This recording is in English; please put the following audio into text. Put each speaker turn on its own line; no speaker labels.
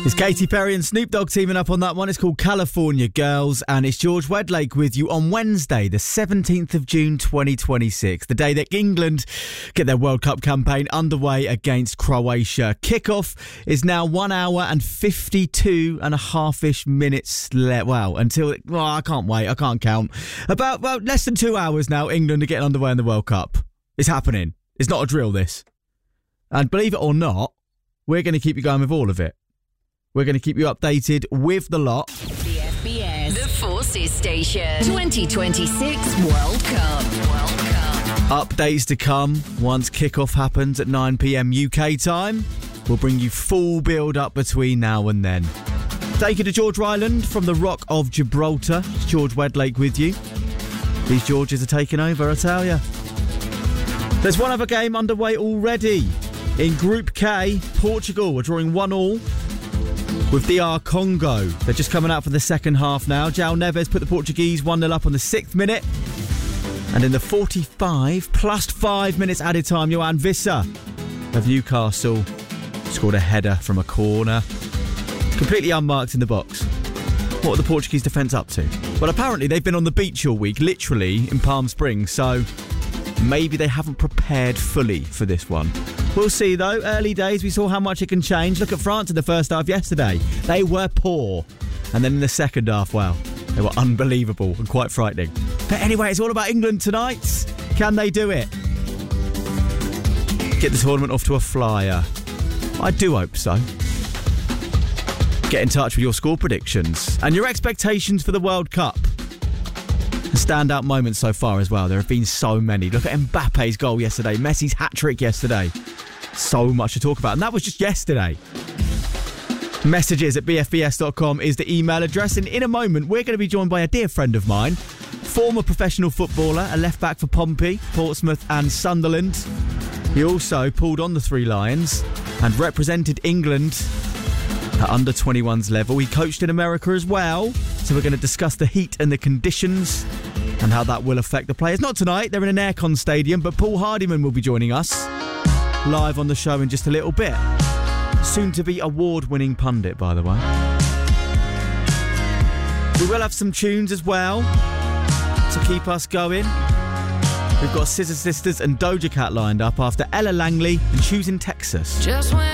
It's Katy Perry and Snoop Dogg teaming up on that one. It's called California Girls, and it's George Wedlake with you on Wednesday, the 17th of June 2026, the day that England get their World Cup campaign underway against Croatia. Kickoff is now 1 hour and 52 and a half-ish minutes left. Wow, I can't wait, I can't count. About less than 2 hours now, England are getting underway in the World Cup. It's happening. It's not a drill, this. And believe it or not, we're going to keep you going with all of it. We're going to keep you updated with the lot.
The FBS, the Forces Station, 2026 World Cup.
Updates to come once kickoff happens at 9 p.m. UK time. We'll bring you full build-up between now and then. Take you to George Island from the Rock of Gibraltar. It's George Wedlake with you. These Georges are taking over, I tell you. There's one other game underway already. In Group K, Portugal are drawing 1-1 with DR Congo. They're just coming out for the second half now. João Neves put the Portuguese 1-0 up on the 6th minute. And in the 45 plus 5 minutes added time, Johan Wissa of Newcastle scored a header from a corner. Completely unmarked in the box. What are the Portuguese defence up to? Well, apparently they've been on the beach all week, literally in Palm Springs, so maybe they haven't prepared fully for this one. We'll see, though. Early days, we saw how much it can change. Look at France in the first half yesterday. They were poor. And then in the second half, wow, they were unbelievable and quite frightening. But anyway, it's all about England tonight. Can they do it? Get the tournament off to a flyer. I do hope so. Get in touch with your score predictions and your expectations for the World Cup. Standout moments so far as well. There have been so many. Look at Mbappe's goal yesterday, Messi's hat-trick yesterday. So much to talk about, and that was just yesterday. Messages at bfbs.com is the email address, and in a moment we're going to be joined by a dear friend of mine, former professional footballer, a left-back for Pompey, Portsmouth and Sunderland. He also pulled on the Three Lions and represented England at under-21s level. He coached in America as well, so we're going to discuss the heat and the conditions and how that will affect the players. Not tonight, they're in an aircon stadium, but Paul Hardiman will be joining us live on the show in just a little bit. Soon to be award-winning pundit, by the way. We will have some tunes as well to keep us going. We've got Scissor Sisters and Doja Cat lined up after Ella Langley and Choosing Texas.
Just when